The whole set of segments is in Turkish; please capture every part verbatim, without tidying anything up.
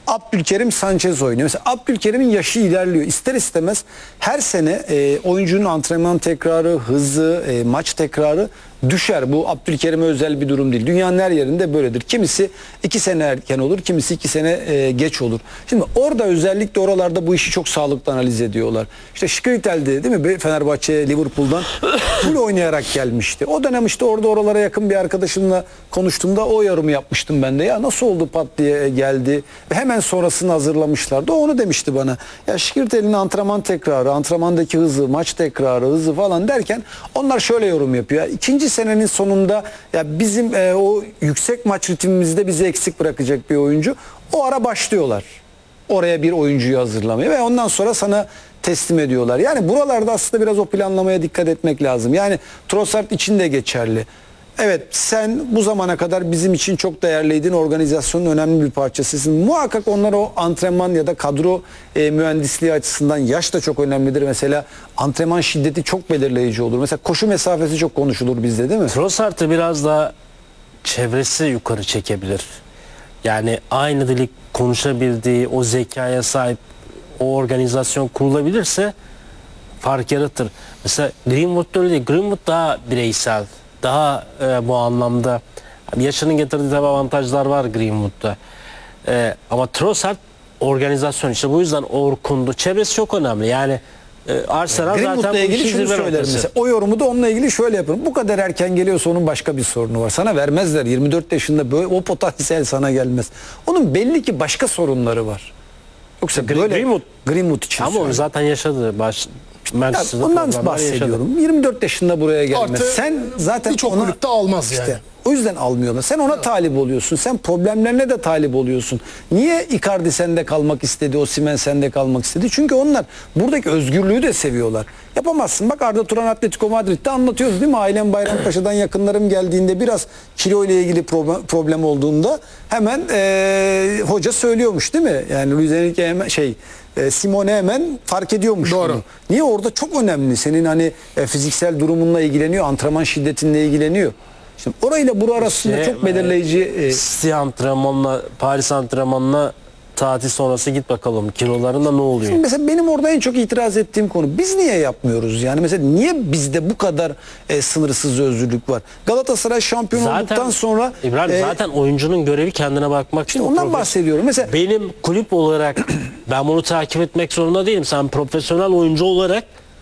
Abdülkerim Sanchez oynuyor. Mesela Abdülkerim'in yaşı ilerliyor. İster istemez her sene e, oyuncunun antrenman tekrarı, hızı, e, maç tekrarı düşer. Bu Abdülkerim'e özel bir durum değil. Dünyanın her yerinde böyledir. Kimisi iki sene erken olur, kimisi iki sene e, geç olur. Şimdi orada özellikle oralarda bu işi çok sağlıklı analiz ediyorlar. İşte Skritel'de değil mi? Fenerbahçe Liverpool'dan full oynayarak gelmişti. O dönem işte orada oralara yakın bir arkadaşımla konuştuğumda o yorumu yapmıştım ben de. Ya nasıl oldu pat diye geldi. Ve hemen sonrasını hazırlamışlardı. O onu demişti bana. Ya Skritel'in antrenman tekrarı, antrenmandaki hızı, maç tekrarı, hızı falan derken onlar şöyle yorum yapıyor. İkinci senenin sonunda ya bizim e, o yüksek maç ritmimizde bizi eksik bırakacak bir oyuncu. O ara başlıyorlar. Oraya bir oyuncuyu hazırlamaya ve ondan sonra sana teslim ediyorlar. Yani buralarda aslında biraz o planlamaya dikkat etmek lazım. Yani Trossard için de geçerli. Evet, sen bu zamana kadar bizim için çok değerliydin. Organizasyonun önemli bir parçasısın. Muhakkak onlar o antrenman ya da kadro e, mühendisliği açısından yaş da çok önemlidir. Mesela antrenman şiddeti çok belirleyici olur. Mesela koşu mesafesi çok konuşulur bizde değil mi? Trossard'ı biraz daha çevresi yukarı çekebilir. Yani aynı dili konuşabildiği, o zekaya sahip o organizasyon kurulabilirse fark yaratır. Mesela Greenwood öyle değil. Greenwood daha bireysel. Daha e, bu anlamda yaşının getirdiği tabii avantajlar var Greenwood'da. E, ama Trossard organizasyon, işte bu yüzden Orkun'du. Çevresi çok önemli. Yani e, Arsenal zaten Greenwood'la ilgili şunu söylerim mesela. O yorumu da onunla ilgili şöyle yaparım. Bu kadar erken geliyorsa onun başka bir sorunu var. Sana vermezler. yirmi dört yaşında böyle o potansiyel sana gelmez. Onun belli ki başka sorunları var. Yoksa böyle Greenwood, Greenwood için. ama onu zaten yaşadı. Baş, Ya ondan bahsediyorum. Yaşadı. yirmi dört yaşında buraya gelmez. Artı sen zaten birçok ona kulüpte almaz yani. işte, o yüzden almıyorlar. Sen ona evet. talip oluyorsun. Sen problemlerine de talip oluyorsun. Niye Icardi sende kalmak istedi, Osimhen sende kalmak istedi? Çünkü onlar buradaki özgürlüğü de seviyorlar. Yapamazsın. Bak Arda Turan Atletico Madrid'de anlatıyoruz değil mi? Ailem Bayrampaşa'dan yakınlarım geldiğinde biraz kilo ile ilgili problem, problem olduğunda hemen ee, hoca söylüyormuş değil mi? Yani Luis Enrique hemen şey Simone hemen fark ediyormuş. Doğru. Bunu. Niye? Orada çok önemli. Senin hani e, fiziksel durumunla ilgileniyor, antrenman şiddetinle ilgileniyor. Şimdi orayla bura arasında şey, çok belirleyici. E, City antrenmanla, Paris antrenmanla tatil sonrası git bakalım kilolarında ne oluyor? Şimdi mesela benim orada en çok itiraz ettiğim konu, biz niye yapmıyoruz? Yani mesela niye bizde bu kadar e, sınırsız özgürlük var? Galatasaray şampiyon zaten, olduktan sonra İbrahim e, zaten oyuncunun görevi kendine bakmak. İşte ondan bahsediyorum. Mesela benim kulüp olarak ben bunu takip etmek zorunda değilim. Sen profesyonel oyuncu olarak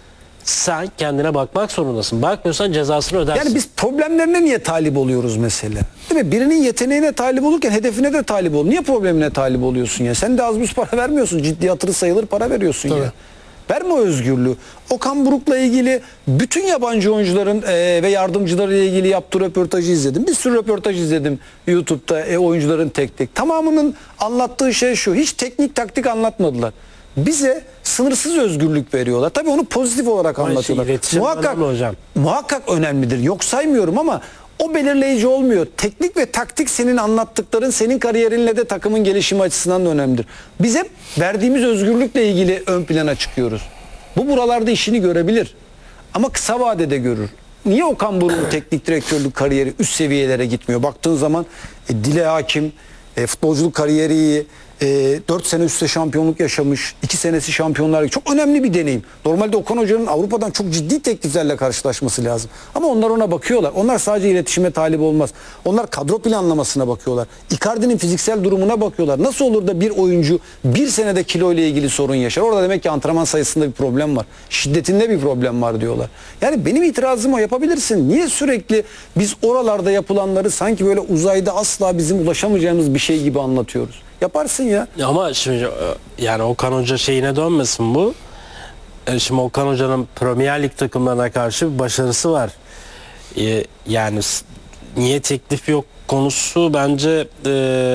sen kendine bakmak zorundasın. Bakmıyorsan cezasını ödersin. Yani biz problemlerine niye talip oluyoruz mesela? Değil mi? Birinin yeteneğine talip olurken hedefine de talip ol. Niye problemine talip oluyorsun ya? Sen de az buz para vermiyorsun. Ciddi hatırı sayılır para veriyorsun Tabii. ya. Verme o özgürlüğü. Okan Buruk'la ilgili bütün yabancı oyuncuların e, ve yardımcılarıyla ilgili yaptığı röportajı izledim. Bir sürü röportaj izledim YouTube'da e, oyuncuların tek tek. Tamamının anlattığı şey şu. Hiç teknik taktik anlatmadılar. Bize sınırsız özgürlük veriyorlar. Tabii onu pozitif olarak Ama anlatıyorlar. Şey, muhakkak, hocam. muhakkak önemlidir. Yok saymıyorum ama o belirleyici olmuyor. Teknik ve taktik senin anlattıkların senin kariyerinle de takımın gelişimi açısından da önemlidir. Biz hep verdiğimiz özgürlükle ilgili ön plana çıkıyoruz. Bu buralarda işini görebilir. Ama kısa vadede görür. Niye Okan Buruk'un teknik direktörlük kariyeri üst seviyelere gitmiyor? Baktığın zaman e, dile hakim, e, futbolculuk kariyeri iyi. E, dört sene üstte şampiyonluk yaşamış. iki senesi Şampiyonlar. Çok önemli bir deneyim. Normalde Okan Hoca'nın Avrupa'dan çok ciddi tekliflerle karşılaşması lazım. Ama onlar ona bakıyorlar. Onlar sadece iletişime talip olmaz. Onlar kadro planlamasına bakıyorlar. Icardi'nin fiziksel durumuna bakıyorlar. Nasıl olur da bir oyuncu bir senede kilo ile ilgili sorun yaşar? Orada demek ki antrenman sayısında bir problem var. Şiddetinde bir problem var diyorlar. Yani benim itirazım o, yapabilirsin. Niye sürekli biz oralarda yapılanları sanki böyle uzayda asla bizim ulaşamayacağımız bir şey gibi anlatıyoruz? Yaparsın ya. Ama şimdi yani Okan Hoca şeyine dönmesin bu. Şimdi Okan Hoca'nın Premier Lig takımlarına karşı bir başarısı var. Ee, yani niye teklif yok konusu bence e,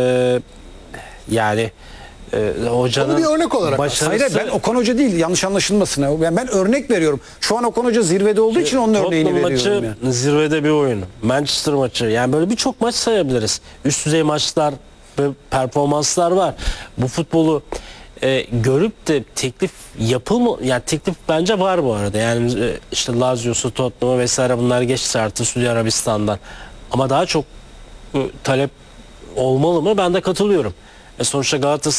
yani e, hocanın bir örnek olarak. başarısı. Hayır, ben Okan Hoca değil, yanlış anlaşılmasın. Yani ben örnek veriyorum. Şu an Okan Hoca zirvede olduğu için onun örneğini Tottenham veriyorum. maçı Yani. zirvede bir oyun. Manchester maçı. Yani böyle birçok maç sayabiliriz. Üst düzey maçlar ve performanslar var. Bu futbolu e, görüp de teklif yapılma, yani teklif bence var bu arada. Yani e, işte Lazio'su, Tottenham'ı vesaire bunlar geçti artık Suudi Arabistan'dan. Ama daha çok e, talep olmalı mı? Ben de katılıyorum. E, sonuçta Galatasaray